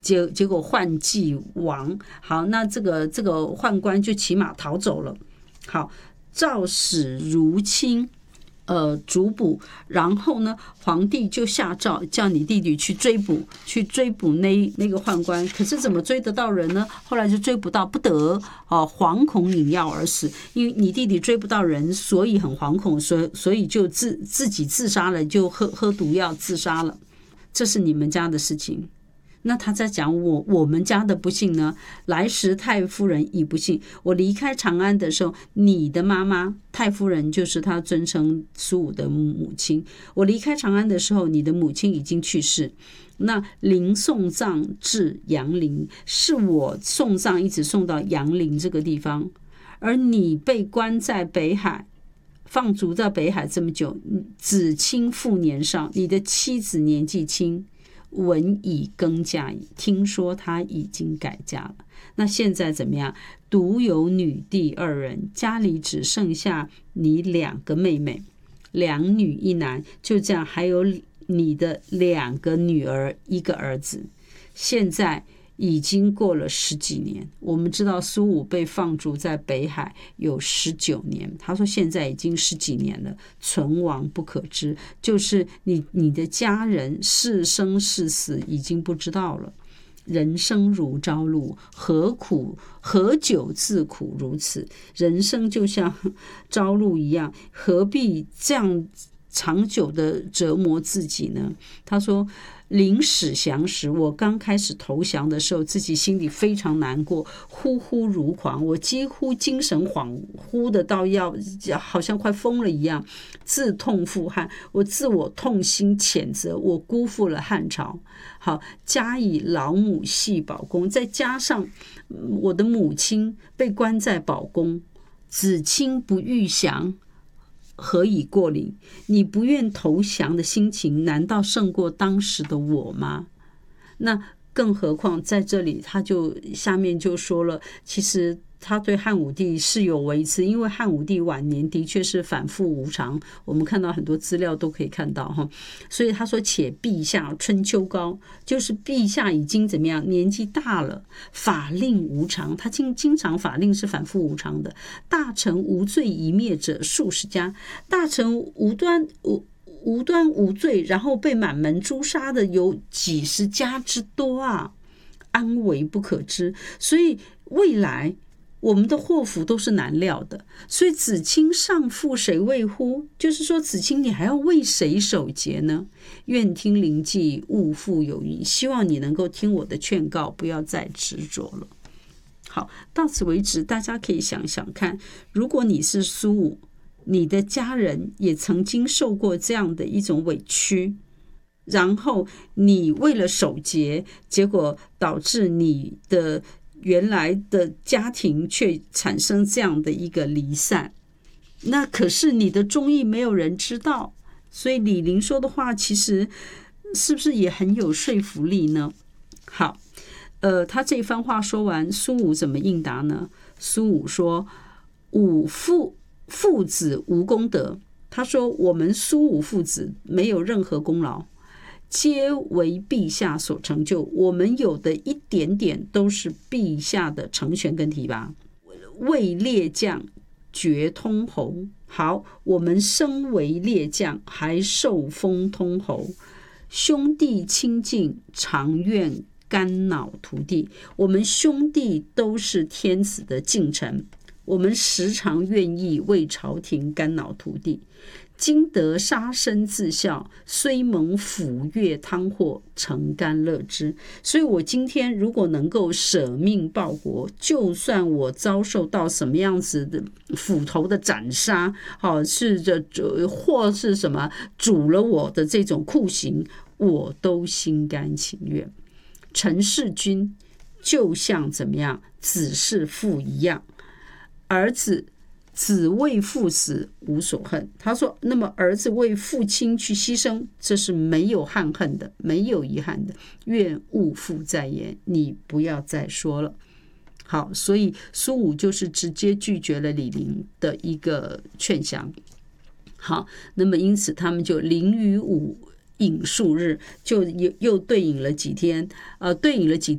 结果宦既亡。好，那这个宦官就骑马逃走了。好，赵使如亲主捕，然后呢，皇帝就下诏叫你弟弟去追捕那个宦官。可是怎么追得到人呢？后来就追不到，不得惶恐饮药而死。因为你弟弟追不到人，所以很惶恐，所以就自己自杀了，就喝毒药自杀了。这是你们家的事情。那他在讲我们家的不幸呢？来时太夫人已不幸。我离开长安的时候，你的妈妈太夫人就是他尊称苏武的母亲。我离开长安的时候，你的母亲已经去世。那临送葬至阳陵，是我送葬一直送到阳陵这个地方，而你被关在北海，放逐到北海这么久，子亲父年少，你的妻子年纪轻，闻已更嫁矣，听说他已经改嫁了。那现在怎么样？独有女弟2人，家里只剩下你2个妹妹，2女1男，就这样，还有你的2个女儿1个儿子。现在已经过了10几年，我们知道苏武被放逐在北海有19年，他说现在已经10几年了，存亡不可知，就是你的家人是生是死已经不知道了。人生如朝露，何久自苦如此？人生就像朝露一样，何必这样长久的折磨自己呢？他说临死降时，我刚开始投降的时候，自己心里非常难过，呼呼如狂，我几乎精神恍惚的到好像快疯了一样，自痛负汉，我自我痛心谴责，我辜负了汉朝。好，加以老母系保宫，再加上我的母亲被关在保宫，子亲不欲降，何以过领？你不愿投降的心情，难道胜过当时的我吗？那更何况在这里，他就下面就说了，其实他对汉武帝是有微词，因为汉武帝晚年的确是反复无常，我们看到很多资料都可以看到哈。所以他说，且陛下春秋高，就是陛下已经怎么样，年纪大了，法令无常，他经常法令是反复无常的。大臣无罪一灭者数十家，大臣无端无罪，然后被满门诛杀的有几十家之多啊，安危不可知。所以未来我们的祸福都是难料的，所以子亲上父谁为乎？就是说子亲你还要为谁守节呢？愿听灵迹，勿复有疑。希望你能够听我的劝告，不要再执着了。好，到此为止，大家可以想想看，如果你是苏武，你的家人也曾经受过这样的一种委屈，然后你为了守节，结果导致你的原来的家庭却产生这样的一个离散，那可是你的忠义没有人知道，所以李陵说的话其实是不是也很有说服力呢？好，他这番话说完，苏武怎么应答呢？苏武说，武父子无功德。他说我们苏武父子没有任何功劳，皆为陛下所成就，我们有的一点点都是陛下的成全跟提拔。为列将爵通侯，好，我们身为列将还受封通侯，兄弟亲近，常愿肝脑涂地。我们兄弟都是天子的近臣，我们时常愿意为朝廷肝脑涂地。今得杀身自效，虽蒙抚越汤祸，诚甘乐之。所以我今天如果能够舍命报国，就算我遭受到什么样子的斧头的斩杀，或是什么煮了我的这种酷刑，我都心甘情愿。陈弑君就像怎么样，子弑父一样，子为父死无所恨。他说那么儿子为父亲去牺牲，这是没有憾恨的，没有遗憾的。愿勿复再言，你不要再说了。好，所以苏武就是直接拒绝了李陵的一个劝降。好，那么因此他们就0与5饮数日，就又对饮了几天，